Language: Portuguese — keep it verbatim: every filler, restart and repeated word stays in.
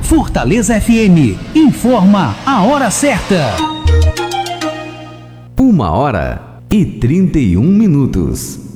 Fortaleza F M informa a hora certa. Uma hora e trinta e um minutos.